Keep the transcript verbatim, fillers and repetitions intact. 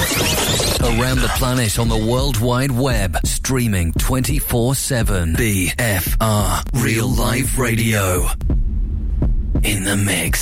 Around the planet on the World Wide Web, streaming twenty-four seven. B F R, Real Life Radio. In the mix.